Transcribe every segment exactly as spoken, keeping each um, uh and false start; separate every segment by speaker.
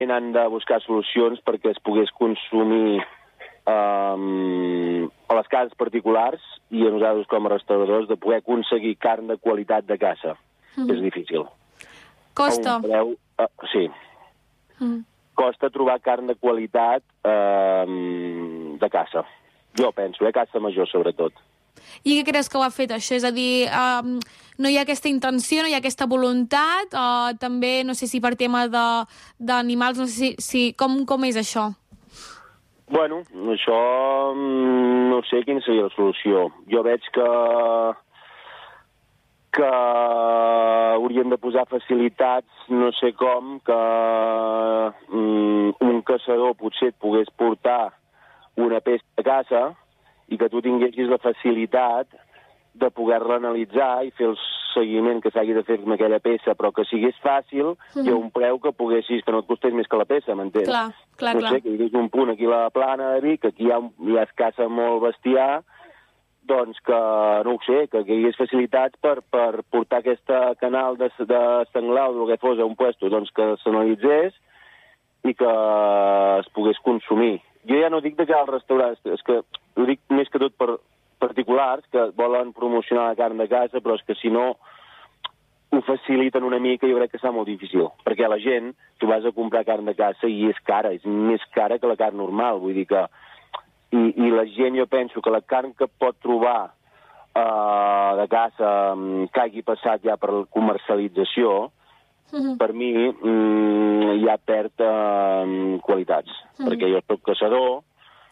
Speaker 1: han de buscar solucions perquè es pogués consumir um, a les cases particulars i a nosaltres com a restauradors de poder aconseguir carn de qualitat de caça. Mm. És difícil.
Speaker 2: Costa.
Speaker 1: Preu, uh, sí. Mm. Costa trobar carn de qualitat uh, de caça. Jo penso, eh? Caça major, sobretot.
Speaker 2: I què creus que ho ha fet, això? És a dir, um, no hi ha aquesta intenció, no hi ha aquesta voluntat? Uh, també, no sé si per tema d'animals, no sé si... si com, com és això?
Speaker 1: Bueno, això no sé quina seria la solució. Jo veig que que hauríem de posar facilitats, no sé com, que um, un caçador potser et pogués portar una peça de caça i que tu tinguessis la facilitat de poder-la analitzar i fer el seguiment que s'hagi de fer amb aquella peça, però que sigués fàcil mm-hmm. i a un preu que poguessis, que no et costés més que la peça, m'entens?
Speaker 2: Clar, clar,
Speaker 1: no
Speaker 2: clar.
Speaker 1: sé, que hi hagués un punt aquí a la plana de Vic, que aquí hi ha, hi ha es caça molt bestiar, doncs que, no ho sé, que hi hagués facilitats per, per portar aquesta canal de, de senglar o del que fos a un puesto, doncs que s'analitzés i que es pogués consumir. Jo ja no dic de cada restaurant, és que ho dic més que tot per particulars que volen promocionar la carn de casa, però és que si no ho faciliten una mica jo crec que serà molt difícil, perquè la gent, tu vas a comprar carn de casa i és cara, és més cara que la carn normal, vull dir que i, i la gent, jo penso que la carn que pot trobar uh, de casa um, que hagi passat ja per la comercialització, mm-hmm. per mi um, ja perd uh, qualitats, mm-hmm. perquè jo soc caçador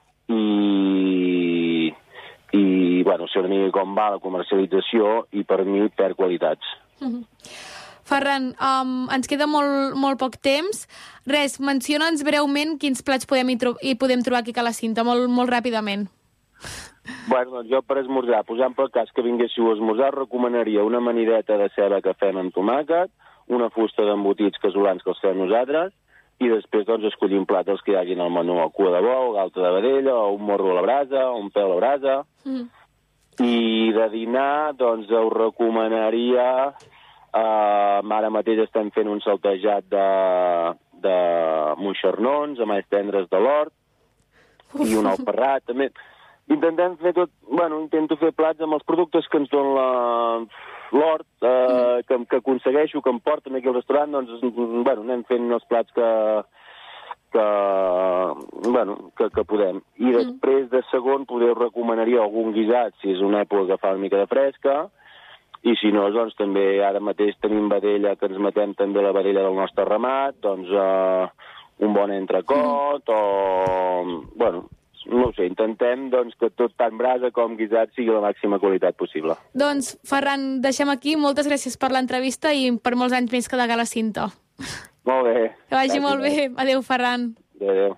Speaker 1: i, i bueno, sé una mica com va la comercialització i per mi perd qualitats.
Speaker 2: Mm-hmm. Ferran, um, ens queda molt, molt poc temps. Res, menciona'ns breument quins plats podem hi, tro hi podem trobar aquí a la Cinta, molt, molt ràpidament.
Speaker 1: Bueno, doncs jo per esmorzar, posant pel cas que vinguéssiu a esmorzar, recomanaria una amanideta de ceba que fem amb tomàquet, una fusta d'embotits casolans que els fem nosaltres, i després doncs escollir un plat dels que hi hagin al menú, o cua de bou, galta de vedella, o un morro a la brasa, o un pèl a la brasa. Mm. I de dinar, doncs us recomanaria... Uh, ara mateix estem fent un saltejat de, de moixernons, amb alls tendres de l'hort, i un alferrat, també. Intentem fer tot, bueno, intento fer plats amb els productes que ens dona l'hort, uh, que, que aconsegueixo, que em porten aquí al restaurant, doncs, bueno, anem fent els plats que, que, bueno, que, que podem. I després, de segon, poder recomanaria algun guisat, si és una època que fa una mica de fresca, i si no, doncs també ara mateix tenim vedella, que ens matem també la vedella del nostre ramat, doncs uh, un bon entrecot, o... bueno, no ho sé, intentem doncs, que tot tant brasa com guisat sigui la màxima qualitat possible.
Speaker 2: Doncs, Ferran, deixem aquí. Moltes gràcies per l'entrevista i per molts anys més que de Gala Cinta.
Speaker 1: Molt bé.
Speaker 2: Que vagi gràcies. Molt bé. Adéu, Ferran.
Speaker 1: Adéu.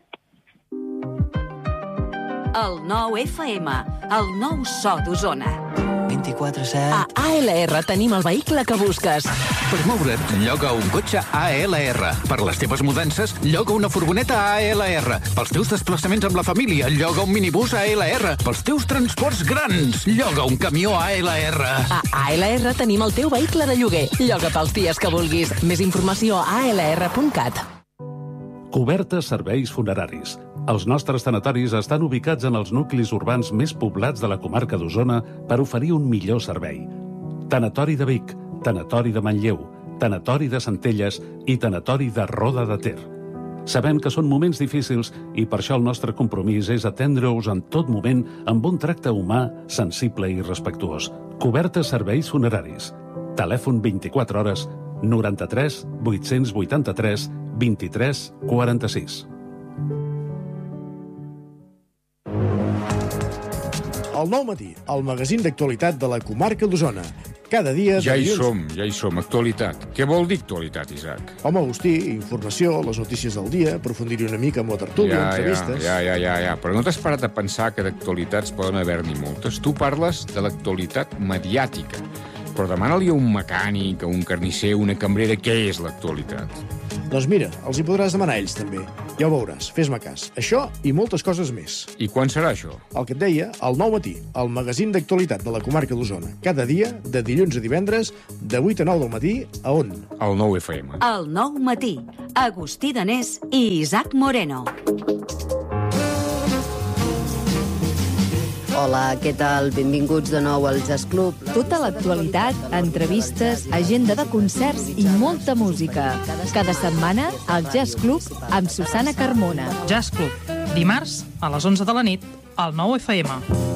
Speaker 3: El nou F M, el nou so d'Osona.
Speaker 4: vint-i-quatre set.
Speaker 3: A A L R tenim el vehicle que busques.
Speaker 5: Per moure't, lloga un cotxe A L R. Per les teves mudances, lloga una furgoneta A L R. Pels teus desplaçaments amb la família, lloga un minibús A L R. Pels teus transports grans, lloga un camió A L R.
Speaker 3: A A L R tenim el teu vehicle de lloguer. Lloga pels dies que vulguis. Més informació a a l r punt cat.
Speaker 6: Cobertes serveis funeraris. Els nostres tanatoris estan ubicats en els nuclis urbans més poblats de la comarca d'Osona per oferir un millor servei. Tanatori de Vic, Tanatori de Manlleu, Tanatori de Centelles i Tanatori de Roda de Ter. Sabem que són moments difícils i per això el nostre compromís és atendre-us en tot moment amb un tracte humà, sensible i respectuós. Cobertes serveis funeraris. Telèfon vint-i-quatre hores, noranta-tres vuit-cents vuitanta-tres vint-i-tres quaranta-sis.
Speaker 7: El Nou Matí, el magazín d'actualitat de la comarca d'Osona. Cada dia...
Speaker 8: Ja hi som, ja hi som. Actualitat. Què vol dir actualitat, Isaac?
Speaker 7: Home, Agustí, informació, les notícies del dia, aprofundir-hi una mica amb la tertúlia,
Speaker 8: ja,
Speaker 7: entrevistes...
Speaker 8: Ja, ja, ja, ja. Però no t'has parat a pensar que d'actualitats poden haver-n'hi moltes. Tu parles de l'actualitat mediàtica. Però demana-li a un mecànic, a un carnisser, una cambrera, què és l'actualitat?
Speaker 7: Doncs mira, els hi podràs demanar a ells també. Ja ho veuràs, fes-me cas. Això i moltes coses més.
Speaker 8: I quan serà això?
Speaker 7: El que et deia, al Nou Matí, el magazín d'actualitat de la comarca d'Osona. Cada dia, de dilluns a divendres, de vuit a nou del matí, a on?
Speaker 8: Al nou F M.
Speaker 4: El Nou Matí. Agustí Danés i Isaac Moreno.
Speaker 9: Hola, què tal? Benvinguts de nou al Jazz Club.
Speaker 10: Tota l'actualitat, entrevistes, agenda de concerts i molta música. Cada setmana, al Jazz Club amb Susana Carmona.
Speaker 11: Jazz Club, dimarts a les onze de la nit, al nou F M.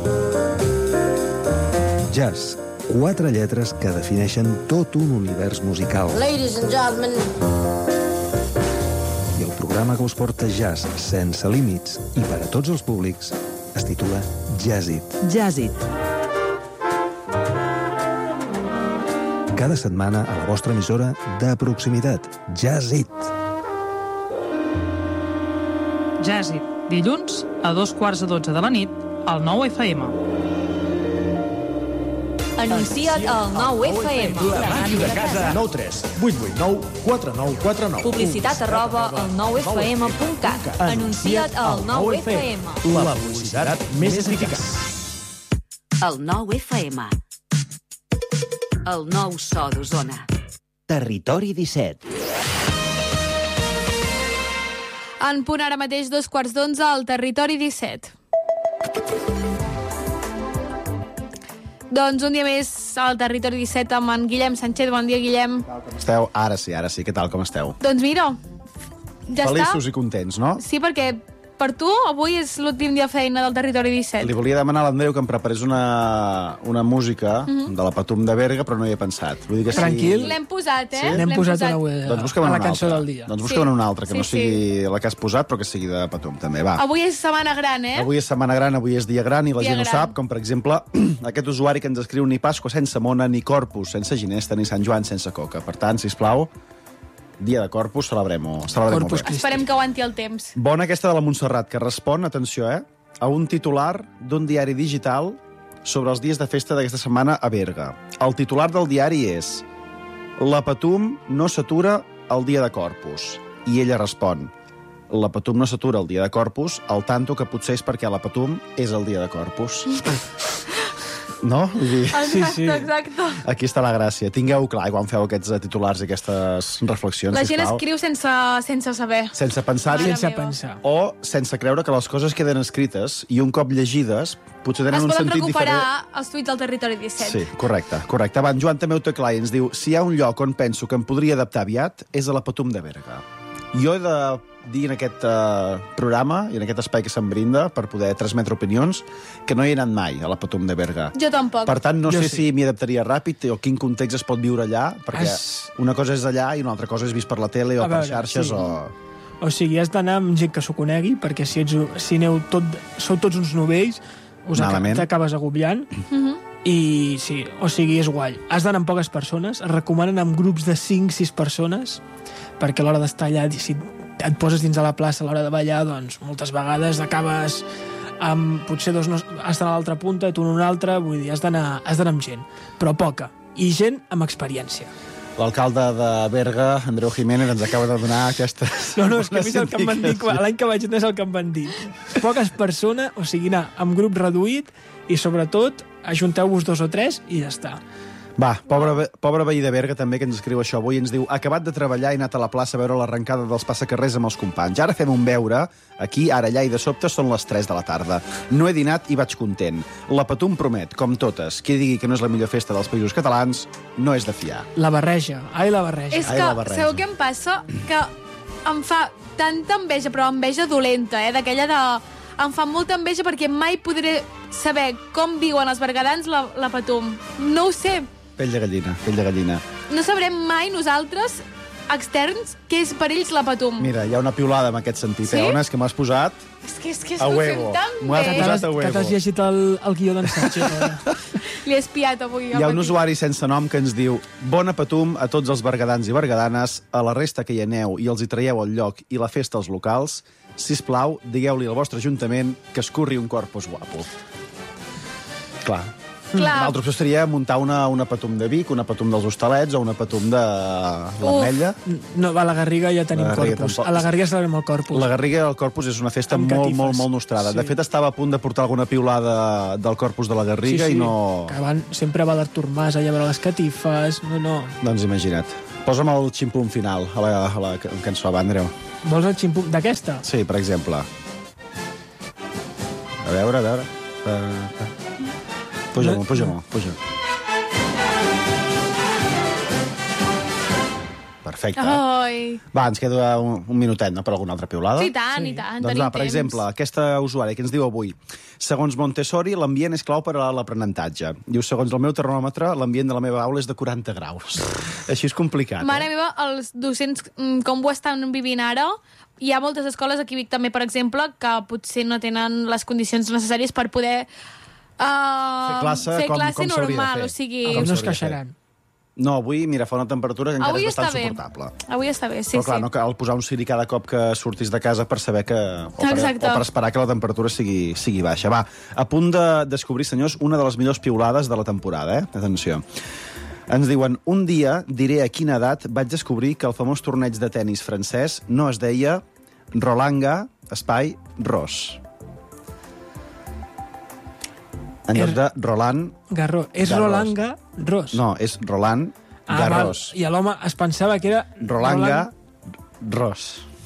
Speaker 12: Jazz, quatre lletres que defineixen tot un univers musical.
Speaker 9: Ladies and gentlemen.
Speaker 12: I el programa que us porta jazz sense límits i per a tots els públics es titula Jazzit.
Speaker 10: Jazzit.
Speaker 12: Cada setmana a la vostra emissora de proximitat. Jazzit.
Speaker 11: Jazzit, dilluns a dos quarts de dotze de la nit, al nou F M.
Speaker 10: Anuncia't al nou F M.
Speaker 7: La màquina de casa. nou tres vuit vuit nou quatre nou quatre nou.
Speaker 10: Publicitat arroba el nou F M punt cat. Anuncia't al nou F M.
Speaker 7: La publicitat més eficaç.
Speaker 4: El nou F M. El nou so d'Osona.
Speaker 13: Territori disset.
Speaker 2: En punt ara mateix dos quarts d'onze al Territori disset. Doncs un dia més al Territori disset amb en Guillem Sánchez. Bon dia, Guillem.
Speaker 14: Com esteu? Ara sí, ara sí. Què tal, com esteu?
Speaker 2: Doncs mira, ja
Speaker 14: Feliços
Speaker 2: està.
Speaker 14: i contents, no?
Speaker 2: Sí, perquè per tu avui és l'últim dia de feina del Territori disset.
Speaker 14: Li volia demanar a l'Andreu que em preparés una, una música
Speaker 2: Mhm.
Speaker 14: de la Patum de Berga, però no hi he pensat. Vull dir que
Speaker 15: Tranquil.
Speaker 14: Sí...
Speaker 2: L'hem posat, eh?
Speaker 14: Sí?
Speaker 15: L'hem posat una web,
Speaker 14: Doncs busca'm
Speaker 15: a la
Speaker 14: una
Speaker 15: cançó
Speaker 14: altra.
Speaker 15: del dia.
Speaker 14: Doncs
Speaker 2: Sí.
Speaker 14: busca'm una altra, que
Speaker 2: Sí,
Speaker 14: no sigui
Speaker 2: sí.
Speaker 14: la que has posat, però que sigui de Patum, també. Va.
Speaker 2: Avui és setmana gran, eh?
Speaker 14: Avui és Setmana Gran, avui és dia gran i la
Speaker 2: Dia
Speaker 14: gent ho
Speaker 2: gran.
Speaker 14: sap, com per exemple aquest usuari que ens escriu ni Pasqua sense mona, ni Corpus sense ginesta, ni Sant Joan sense coca. Per tant, sisplau, dia de Corpus, celebrem-ho celebrem
Speaker 15: Corpus
Speaker 14: bé.
Speaker 15: Christi.
Speaker 2: Esperem que aguanti el temps.
Speaker 14: Bona aquesta de la Montserrat, que respon, atenció, eh, a un titular d'un diari digital sobre els dies de festa d'aquesta setmana a Berga. El titular del diari és La Patum no s'atura el dia de Corpus. I ella respon La Patum no s'atura el dia de Corpus, al tanto que potser és perquè la Patum és el dia de Corpus. No? Vull dir,
Speaker 2: Exacte, exacte.
Speaker 14: aquí està la gràcia. Tingueu clar quan feu aquests eh, titulars i aquestes reflexions,
Speaker 2: La gent
Speaker 14: sisplau.
Speaker 2: escriu sense, sense saber.
Speaker 14: Sense pensar-hi.
Speaker 2: Mare
Speaker 15: Sense
Speaker 2: meva.
Speaker 15: pensar.
Speaker 14: O sense creure que les coses queden escrites i un cop llegides potser tenen
Speaker 2: Es
Speaker 14: un
Speaker 2: poden
Speaker 14: sentit
Speaker 2: recuperar
Speaker 14: diferent.
Speaker 2: els tuits del Territori disset.
Speaker 14: Sí, correcte, correcte. Van, Joan també ho té clar i ens diu si hi ha un lloc on penso que em podria adaptar aviat és a la Patum de Berga. Jo he de dir en aquest uh, programa i en aquest espai que se'm brinda per poder transmetre opinions que no hi he anat mai a la Patum de Berga.
Speaker 2: Jo tampoc.
Speaker 14: Per tant, no
Speaker 15: Jo
Speaker 14: sé
Speaker 15: sí.
Speaker 14: si m'hi adaptaria ràpid o quin context es pot viure allà, perquè
Speaker 15: Es-
Speaker 14: una cosa és allà i una altra cosa és vist per la tele o
Speaker 15: A
Speaker 14: per
Speaker 15: veure,
Speaker 14: xarxes
Speaker 15: sí.
Speaker 14: o...
Speaker 15: O sigui, has d'anar amb gent que s'ho conegui, perquè si, ets, si aneu tot, sou tots uns novells, us aca-
Speaker 14: Malament.
Speaker 15: t'acabes agobiant.
Speaker 2: Mhm.
Speaker 15: I sí, o sigui, és guai. Has d'anar amb poques persones, es recomanen amb grups de cinc sis persones, perquè a l'hora d'estar allà, si et poses dins de la plaça a l'hora de ballar, doncs moltes vegades acabes amb potser dos no, estan a l'altra punta i tu en una altra, vull dir, has d'anar has d'anar amb gent, però poca, i gent amb experiència.
Speaker 14: L'alcalde de Berga, Andreu Jiménez, ens acaba de donar aquestes...
Speaker 15: No, no, és que a mi és el que em van dir,
Speaker 14: indicacions.
Speaker 15: l'any que vaig anar és el que em van dir. Poques persones, o sigui, anar amb grup reduït i, sobretot, ajunteu-vos dos o tres i ja està.
Speaker 14: Va, pobre, ve- pobre veí de Berga també que ens escriu això avui, ens diu acabat de treballar i he anat a la plaça a veure l'arrencada dels passacarrers amb els companys. Ara fem un beure, aquí, ara, allà i de sobte són les tres de la tarda. No he dinat i vaig content. La Patum promet, com totes, qui digui que no és la millor festa dels països catalans no és de fiar.
Speaker 15: La barreja, ai la barreja.
Speaker 2: És
Speaker 14: Ai,
Speaker 2: que,
Speaker 14: la barreja.
Speaker 2: sabeu què em passa? Que em fa tanta enveja, però enveja dolenta, eh? D'aquella de... Em fa molta enveja perquè mai podré saber com viuen els bergadans la, la Patum. No ho sé.
Speaker 14: Pell de gallina, pell de gallina.
Speaker 2: No sabrem mai nosaltres, externs, què és per ells la Patum.
Speaker 14: Mira, hi ha una piulada en aquest sentit,
Speaker 2: Sí?
Speaker 14: eh? On és que m'has posat?
Speaker 2: És que, és que
Speaker 14: A
Speaker 2: ho fem
Speaker 14: huevo.
Speaker 2: tan
Speaker 14: M'ho has
Speaker 2: bé.
Speaker 15: Que
Speaker 14: posat
Speaker 15: t'has
Speaker 14: a huevo.
Speaker 15: que t'has llegit el, el guió d'en Sánchez. eh?
Speaker 2: Li he espiat avui.
Speaker 14: Hi ha un usuari sense nom que ens diu bona Patum a tots els bergadans i bergadanes, a la resta que hi aneu i els hi traieu el lloc i la festa als locals, sisplau, digueu-li al vostre ajuntament que escurri un corpus guapo. Clar. L'altra opció seria muntar una, una Patum de Vic, una Patum dels Hostalets o una Patum de l'Ametlla.
Speaker 15: No, a la Garriga ja tenim
Speaker 14: La Garriga
Speaker 15: Corpus.
Speaker 14: tampoc.
Speaker 15: A la Garriga celebrem el Corpus.
Speaker 14: La Garriga del Corpus és una festa
Speaker 15: Amb
Speaker 14: molt,
Speaker 15: catifes.
Speaker 14: molt, molt nostrada.
Speaker 15: Sí.
Speaker 14: De fet, estava a punt de portar alguna piulada del Corpus de la Garriga
Speaker 15: sí, sí.
Speaker 14: i no...
Speaker 15: Que van, sempre va l'Artur Mas allà a veure les catifes. No, no.
Speaker 14: Doncs imagina't. Posa'm el ximpum final a la, a la cançó, va, Andreu.
Speaker 15: Vols el ximpum d'aquesta?
Speaker 14: Sí, per exemple. A veure, a veure. Puja-m'ho, puja-m'ho, puja. Perfecte.
Speaker 2: Ai.
Speaker 14: Va, ens queda un, un minutet, no?, per alguna altra piulada.
Speaker 2: Sí, i tant, i tant,
Speaker 14: Doncs
Speaker 2: tenim
Speaker 14: va, per
Speaker 2: temps.
Speaker 14: exemple, aquesta usuària que ens diu avui: segons Montessori, l'ambient és clau per a l'aprenentatge. Diu, segons el meu termòmetre, l'ambient de la meva aula és de quaranta graus. Així és complicat,
Speaker 2: Mare
Speaker 14: eh?
Speaker 2: meva, els docents, mm, com ho estan vivint ara, hi ha moltes escoles, aquí a Vic també, per exemple, que potser no tenen les condicions necessàries per poder uh,
Speaker 14: Fer classe
Speaker 2: fer
Speaker 14: com-
Speaker 2: classe
Speaker 14: com s'hauria de
Speaker 2: normal.
Speaker 14: fer.
Speaker 2: O sigui,
Speaker 14: Com
Speaker 15: No es
Speaker 14: s'hauria de fer.
Speaker 15: queixaran.
Speaker 14: No, avui, mira, fa una temperatura que encara
Speaker 2: Avui
Speaker 14: és bastant
Speaker 2: està bé.
Speaker 14: suportable.
Speaker 2: avui està bé, sí,
Speaker 14: Però clar,
Speaker 2: sí.
Speaker 14: no cal posar un ciri cada cop que surtis de casa per saber que... O per,
Speaker 2: Exacte.
Speaker 14: o per esperar que la temperatura sigui, sigui baixa. Va, a punt de descobrir, senyors, una de les millors piulades de la temporada, eh? Atenció. Ens diuen, un dia, diré a quina edat, vaig descobrir que el famós torneig de tennis francès no es deia Rolanga, espai, Ros. En lloc
Speaker 15: Er-
Speaker 14: de Roland...
Speaker 15: Garró. És
Speaker 14: Garros.
Speaker 15: Roland Garros.
Speaker 14: No, és Roland
Speaker 15: Ah,
Speaker 14: Garros.
Speaker 15: val. I l'home es pensava que era...
Speaker 14: Rolanga Ros.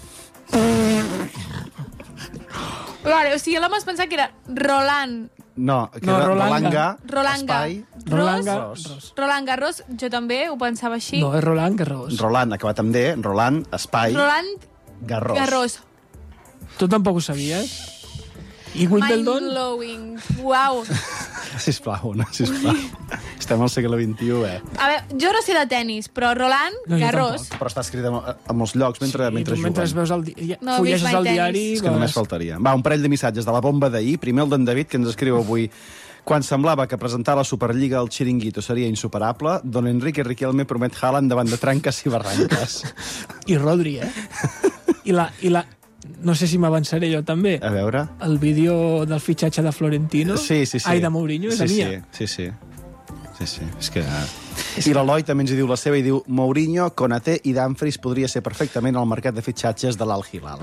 Speaker 2: Vale, o sigui, l'home es pensava que era Roland.
Speaker 14: No, que
Speaker 15: No,
Speaker 14: era
Speaker 15: Rolanga.
Speaker 14: Rolanga,
Speaker 2: Rolanga.
Speaker 14: espai,
Speaker 15: Roland
Speaker 2: Ros.
Speaker 15: Garros.
Speaker 2: Roland Garros, jo també ho pensava així.
Speaker 15: No, és Roland Garros.
Speaker 14: Roland, acabat amb D, Roland, espai,
Speaker 2: Roland
Speaker 14: Garros.
Speaker 2: Garros.
Speaker 15: Tu tampoc ho sabies? I Wimbledon?
Speaker 2: Mind-blowing. Uau.
Speaker 14: Sisplau, no, sisplau. Estem al segle vint-i-u, eh?
Speaker 2: A veure, jo no sé de tennis, però Roland
Speaker 15: No, jo
Speaker 2: Garros...
Speaker 14: Però està escrit a, a molts llocs mentre,
Speaker 15: I
Speaker 14: mentre
Speaker 15: tu mentre
Speaker 14: juguen.
Speaker 15: veus el di... ja,
Speaker 2: No,
Speaker 15: fulleges
Speaker 2: Big My
Speaker 15: el
Speaker 2: Tennis.
Speaker 15: diari...
Speaker 14: És que només faltaria. Va, un parell de missatges de la bomba d'ahir. Primer el d'en David, que ens escriu avui: quan semblava que presentar la Superliga al Chiringuito seria insuperable, don Enrique Riquelme promet Haaland davant de tranques i barranques.
Speaker 15: I Rodri, eh? I la... I la... No sé si m'avançaré jo també.
Speaker 14: A veure...
Speaker 15: El vídeo del fitxatge de Florentino.
Speaker 14: Sí, sí, sí.
Speaker 15: Ai, de Mourinho, és
Speaker 14: sí,
Speaker 15: la mia.
Speaker 14: Sí, sí, sí. Sí, sí. És que... I l'Eloi també ens hi diu la seva i diu: Mourinho, Konaté i Dumfries podria ser perfectament al mercat de fitxatges de l'Al Hilal.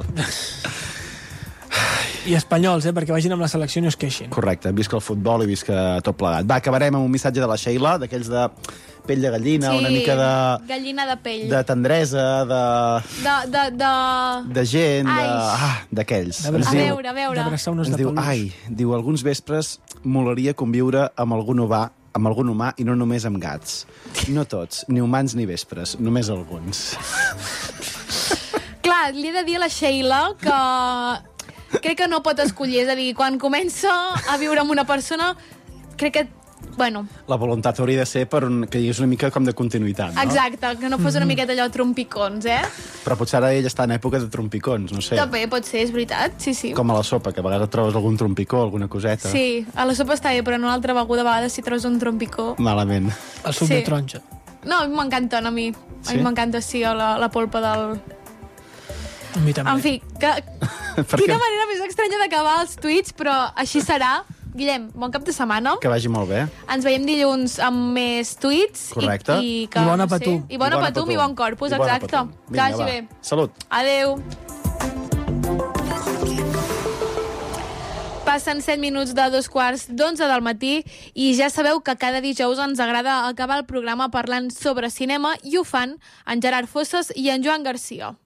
Speaker 15: I espanyols, eh? Perquè vagin amb la selecció i no es queixin.
Speaker 14: Correcte, visca el futbol i visca tot plegat. Va, acabarem amb un missatge de la Sheila, d'aquells de pell de gallina,
Speaker 2: Sí,
Speaker 14: una mica de,
Speaker 2: gallina de pell.
Speaker 14: de tendresa, de,
Speaker 2: De... de, de...
Speaker 14: de gent, de,
Speaker 2: Ai.
Speaker 14: ah, d'aquells.
Speaker 15: De
Speaker 14: Ens
Speaker 2: A
Speaker 14: diu-
Speaker 2: veure, a veure.
Speaker 15: D'abraçar unes
Speaker 14: Ens
Speaker 15: de
Speaker 14: diu,
Speaker 15: peluix.
Speaker 14: ai, diu, alguns vespres molaria conviure amb algun humà, amb algun humà i no només amb gats. No tots, ni humans ni vespres, només alguns.
Speaker 2: Clar, li he de dir a la Sheila que crec que no pot escollir. És a dir, quan comença a viure amb una persona, crec que... Bueno,
Speaker 14: La voluntat hauria de ser per un, que hi hagués una mica com de continuïtat, no?
Speaker 2: exacte, que no fos una miqueta allò trompicons, eh?
Speaker 14: Però potser ara ell està en època de trompicons, no sé.
Speaker 2: També pot ser, és veritat, sí, sí.
Speaker 14: Com a la sopa, que a vegades trobes algun trompicó, alguna coseta.
Speaker 2: Sí, a la sopa està bé, però en una altra beguda a vegades si treus un trompicó...
Speaker 14: Malament.
Speaker 15: El suc
Speaker 2: Sí.
Speaker 15: de taronja.
Speaker 2: No, a mi m'encanten, a mi. A
Speaker 14: Sí?
Speaker 2: mi m'encanta, sí, la, la polpa del...
Speaker 15: A mi també.
Speaker 2: En fi, que...
Speaker 14: Per
Speaker 2: quina
Speaker 14: què?
Speaker 2: manera més estranya d'acabar els tuits, però així serà. Guillem, bon cap de setmana.
Speaker 14: Que vagi molt bé.
Speaker 2: Ens veiem dilluns amb més tuits.
Speaker 14: Correcte.
Speaker 2: I, i, que,
Speaker 15: I bona
Speaker 2: no sé,
Speaker 15: patum.
Speaker 2: I bona patum i bon corpus,
Speaker 14: I bona
Speaker 2: exacte.
Speaker 14: patum.
Speaker 2: Que
Speaker 14: Vinga,
Speaker 2: vagi
Speaker 14: va.
Speaker 2: bé.
Speaker 14: Salut.
Speaker 2: Adeu. Passen set minuts de dos quarts d'onze del matí i ja sabeu que cada dijous ens agrada acabar el programa parlant sobre cinema i ho fan en Gerard Fosses i en Joan Garcia.